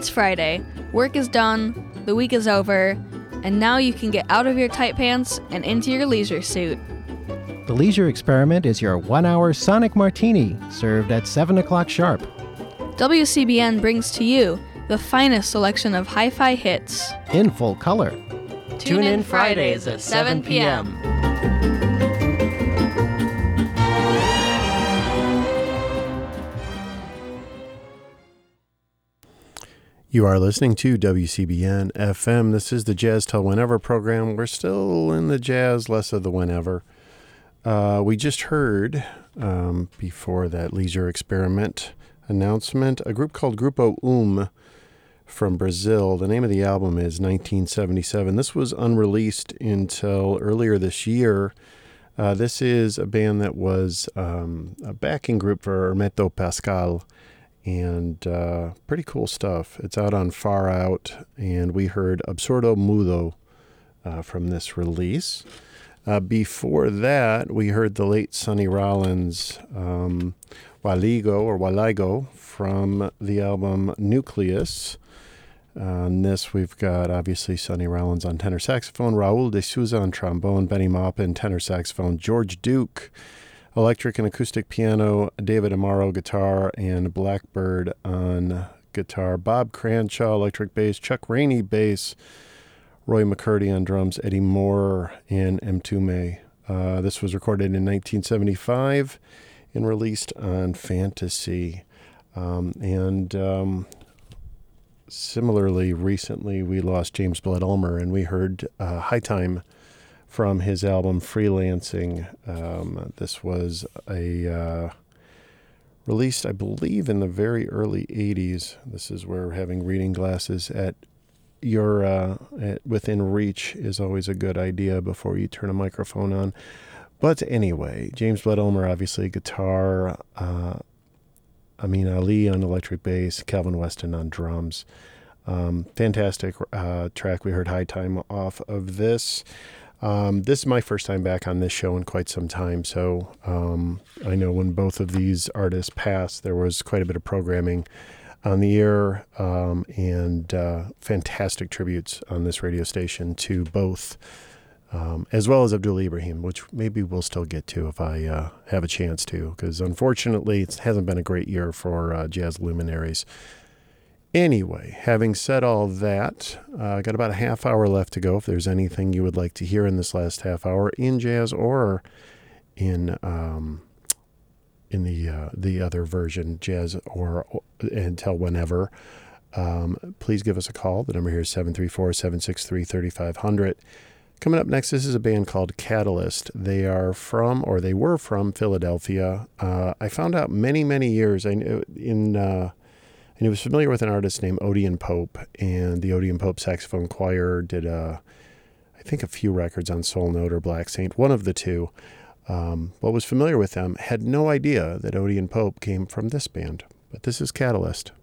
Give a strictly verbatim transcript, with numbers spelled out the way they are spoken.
It's Friday, work is done, the week is over, and now you can get out of your tight pants and into your leisure suit. The Leisure Experiment is your one-hour Sonic Martini, served at seven o'clock sharp. W C B N brings to you the finest selection of hi-fi hits. In full color. Tune, Tune in Fridays at seven p.m. You are listening to W C B N F M. This is the Jazz Till Whenever program. We're still in the jazz, less of the whenever. Uh, we just heard, um, before that Leisure Experiment announcement, a group called Grupo Um from Brazil. The name of the album is nineteen seventy-seven. This was unreleased until earlier this year. Uh, this is a band that was um, a backing group for Hermeto Pascoal. And uh, pretty cool stuff. It's out on Far Out, and we heard Absurdo Mudo uh, from this release. Uh, before that, we heard the late Sonny Rollins, um, Waligo or Waligo from the album Nucleus. Uh, on this, we've got obviously Sonny Rollins on tenor saxophone, Raul de Souza on trombone, Benny Maupin tenor saxophone, George Duke electric and acoustic piano, David Amaro guitar, and Blackbird on guitar, Bob Cranshaw electric bass, Chuck Rainey bass, Roy McCurdy on drums, Eddie Moore, and Mtume. Uh, this was recorded in nineteen seventy-five and released on Fantasy. Um, and um, similarly, recently we lost James Blood Ulmer, and we heard uh, High Time from his album Freelancing. Um, this was a uh, released, I believe, in the very early eighties. This is where having reading glasses at your uh, at, within reach is always a good idea before you turn a microphone on. But anyway, James Blood Ulmer, obviously guitar, uh, Amin Ali on electric bass, Calvin Weston on drums. Um, fantastic uh, track. We heard High Time off of this. Um, this is my first time back on this show in quite some time, so um, I know when both of these artists passed, there was quite a bit of programming on the air, um, and uh, fantastic tributes on this radio station to both, um, as well as Abdul Ibrahim, which maybe we'll still get to if I uh, have a chance to, because unfortunately it hasn't been a great year for uh, jazz luminaries. Anyway, having said all that, I uh, got about a half hour left to go. If there's anything you would like to hear in this last half hour in jazz or in um, in the uh, the other version, jazz or until whenever, um, please give us a call. The number here is seven three four, seven six three, three five zero zero. Coming up next, this is a band called Catalyst. They are from, or they were from, Philadelphia. Uh, I found out many, many years I in... Uh, And he was familiar with an artist named Odeon Pope, and the Odeon Pope Saxophone Choir did, a, I think, a few records on Soul Note or Black Saint, one of the two. Um, but was familiar with them, had no idea that Odeon Pope came from this band. But this is Catalyst.